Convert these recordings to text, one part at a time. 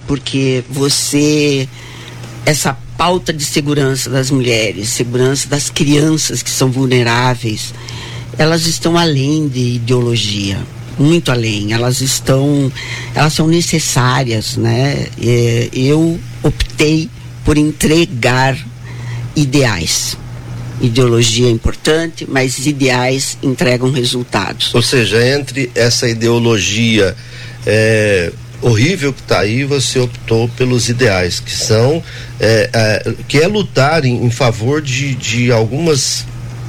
porque essa pauta de segurança das mulheres, segurança das crianças que são vulneráveis, elas estão além de ideologia, muito além. Elas são necessárias, né? Eu optei por entregar ideais. Ideologia é importante, mas ideais entregam resultados. Ou seja, entre essa ideologia horrível que está aí, você optou pelos ideais, que são que é lutar em favor de algumas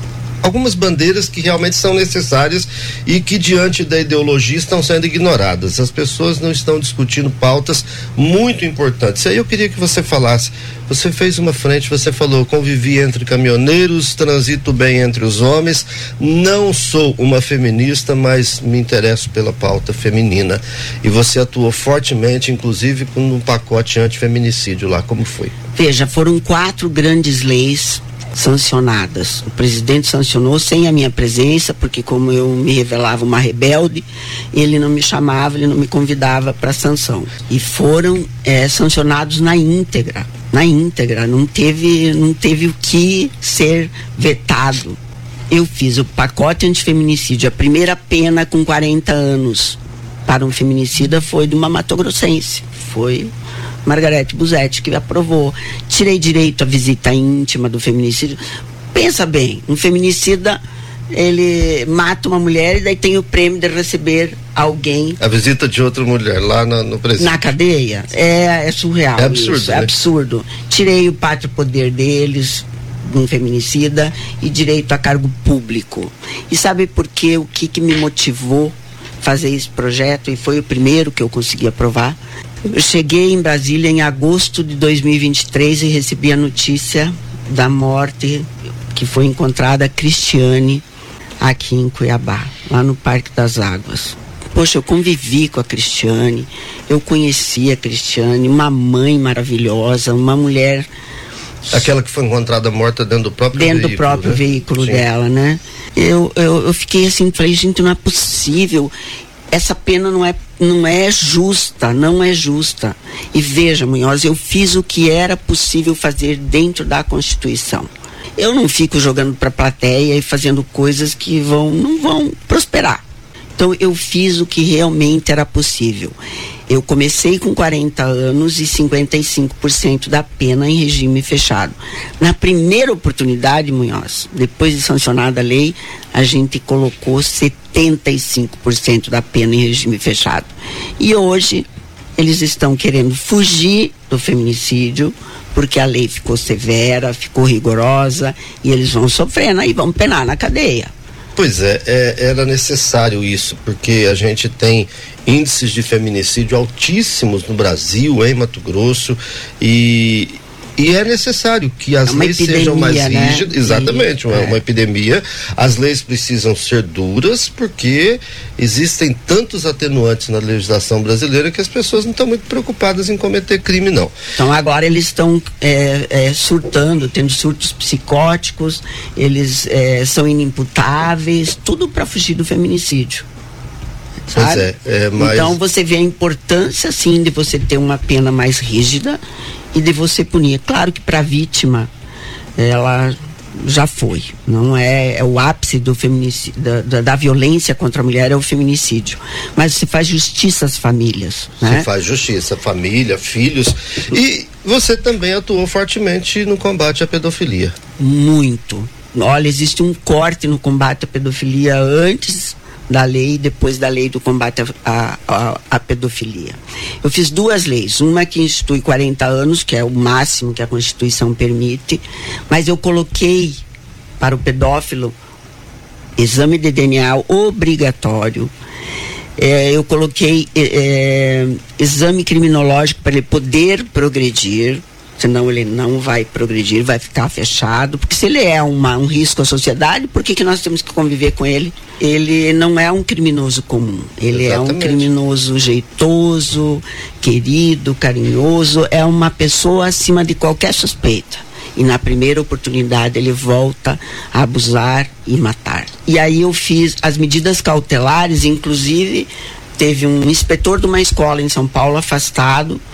bandeiras que realmente são necessárias e que diante da ideologia estão sendo ignoradas. As pessoas não estão discutindo pautas muito importantes. Aí eu queria que você falasse, você fez uma frente, você falou, convivi entre caminhoneiros, transito bem entre os homens, não sou uma feminista, mas me interesso pela pauta feminina. E você atuou fortemente, inclusive com um pacote antifeminicídio lá, como foi? Veja, foram 4 grandes leis sancionadas. O presidente sancionou sem a minha presença, porque como eu me revelava uma rebelde, ele não me chamava, ele não me convidava para sanção. E foram sancionados na íntegra, não teve o que ser vetado. Eu fiz o pacote antifeminicídio, a primeira pena com 40 anos para um feminicida foi de uma matogrossense, foi Margarete Busetti que aprovou. Tirei direito à visita íntima do feminicídio. Pensa bem, um feminicida, ele mata uma mulher e daí tem o prêmio de receber alguém. A visita de outra mulher lá no presídio. Na cadeia. É surreal. É absurdo. Isso, né? É absurdo. Tirei o pátrio poder deles, um feminicida, e direito a cargo público. E sabe por quê? O que me motivou a fazer esse projeto, e foi o primeiro que eu consegui aprovar? Eu cheguei em Brasília em agosto de 2023 e recebi a notícia da morte que foi encontrada a Cristiane aqui em Cuiabá, lá no Parque das Águas. Poxa, eu convivi com a Cristiane, eu conheci a Cristiane, uma mãe maravilhosa, uma mulher... Aquela que foi encontrada morta dentro do próprio veículo dela, né? Eu fiquei assim, falei, gente, não é possível, essa pena não é justa. E veja, Munhoz, eu fiz o que era possível fazer dentro da Constituição. Eu não fico jogando para a plateia e fazendo coisas que não vão prosperar. Então eu fiz o que realmente era possível. Eu comecei com 40 anos e 55% da pena em regime fechado. Na primeira oportunidade, Munhoz, depois de sancionada a lei, a gente colocou 75% da pena em regime fechado. E hoje eles estão querendo fugir do feminicídio, porque a lei ficou severa, ficou rigorosa, e eles vão sofrendo e vão penar na cadeia. Pois era necessário isso, porque a gente tem índices de feminicídio altíssimos no Brasil, em Mato Grosso, e é necessário que as leis sejam mais rígidas, né? Exatamente, uma epidemia. As leis precisam ser duras, porque existem tantos atenuantes na legislação brasileira que as pessoas não estão muito preocupadas em cometer crime, não. Então agora eles estão surtando, tendo surtos psicóticos, eles são inimputáveis, tudo para fugir do feminicídio. Sabe? Mas... Então você vê a importância, sim, de você ter uma pena mais rígida e de você punir. Claro que para a vítima, ela já foi, não é o ápice do feminicídio, da violência contra a mulher é o feminicídio, mas você faz justiça às famílias, né? Você faz justiça, família, filhos. E você também atuou fortemente no combate à pedofilia. Muito. Olha, existe um corte no combate à pedofilia antes da lei e depois da lei do combate à pedofilia. Eu fiz 2 leis, uma que institui 40 anos, que é o máximo que a Constituição permite, mas eu coloquei para o pedófilo exame de DNA obrigatório, eu coloquei exame criminológico para ele poder progredir, senão ele não vai progredir, vai ficar fechado, porque se ele é um risco à sociedade, por que nós temos que conviver com ele? Ele não é um criminoso comum, ele Exatamente. É um criminoso jeitoso, querido, carinhoso, é uma pessoa acima de qualquer suspeita. E na primeira oportunidade ele volta a abusar e matar. E aí eu fiz as medidas cautelares, inclusive teve um inspetor de uma escola em São Paulo afastado,